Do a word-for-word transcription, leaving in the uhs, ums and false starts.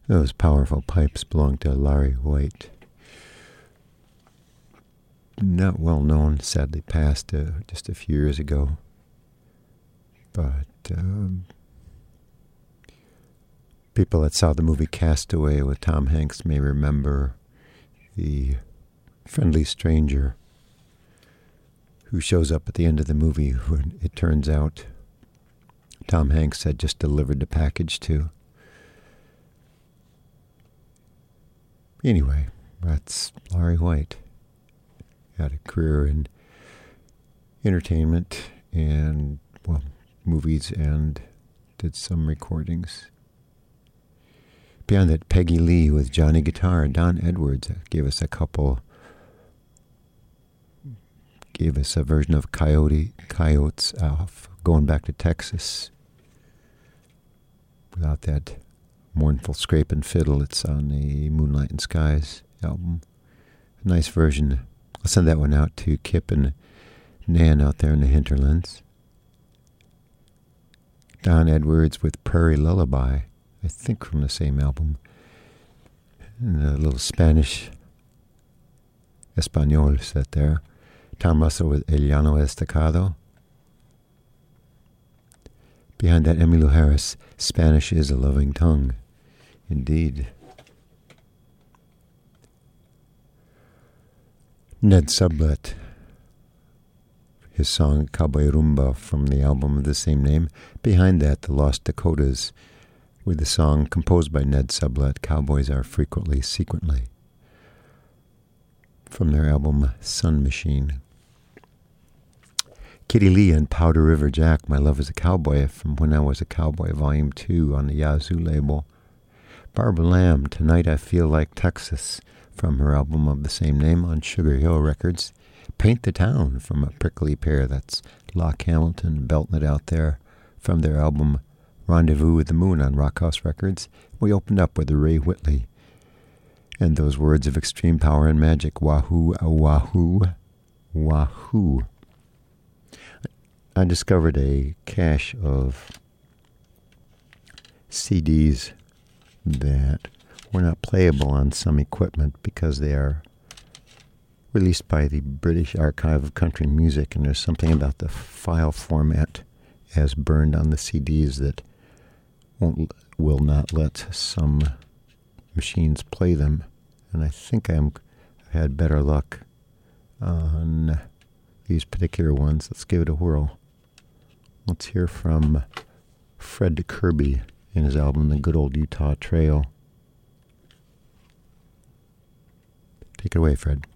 Those powerful pipes belong to Larry White. Not well known, sadly passed uh, just a few years ago. But um, people that saw the movie Castaway with Tom Hanks may remember the friendly stranger who shows up at the end of the movie when it turns out Tom Hanks had just delivered the package to. Anyway, that's Larry White. Had a career in entertainment and, well, movies, and did some recordings. Beyond that, Peggy Lee with Johnny Guitar. Don Edwards gave us a couple, gave us a version of Coyote, Coyotes off Going Back to Texas. Without that mournful scrape and fiddle, it's on the Moonlight and Skies album. A nice version. I'll send that one out to Kip and Nan out there in the hinterlands. Don Edwards with Prairie Lullaby, I think from the same album. And a little Spanish Espanol set there. Tom Russell with El Llano Estacado. Behind that, Emmylou Harris, Spanish is a Loving Tongue. Indeed. Ned Sublette, his song Cowboy Rumba from the album of the same name. Behind that, the Lost Dakotas with the song composed by Ned Sublette, Cowboys Are Frequently Sequently, from their album Sun Machine. Kitty Lee and Powder River Jack, My Love is a Cowboy, from When I Was a Cowboy, Volume two on the Yazoo label. Barbara Lamb, Tonight I Feel Like Texas, from her album of the same name on Sugar Hill Records. Paint the Town from A Prickly Pear, that's Lock Hamilton belting it out there, from their album Rendezvous with the Moon on Rockhouse Records. We opened up with the Ray Whitley and those words of extreme power and magic, wahoo, wahoo, wahoo. I discovered a cache of C Ds that were not playable on some equipment because they are released by the British Archive of Country Music, and there's something about the file format as burned on the C Ds that won't will not let some machines play them. And I think I'm, I've had better luck on these particular ones. Let's give it a whirl. Let's hear from Fred Kirby in his album The Good Old Utah Trail. Take it away, Fred.